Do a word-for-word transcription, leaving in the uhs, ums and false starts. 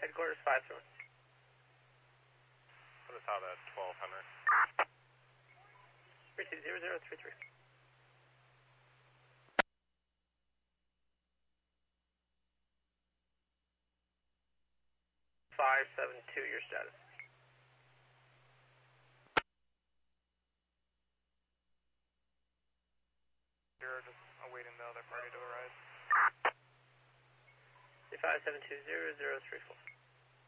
Headquarters five seven. Put us out at twelve hundred. three two zero zero three three. five seven two, your status. You're just awaiting the other party to arrive. five seven two zero zero three four.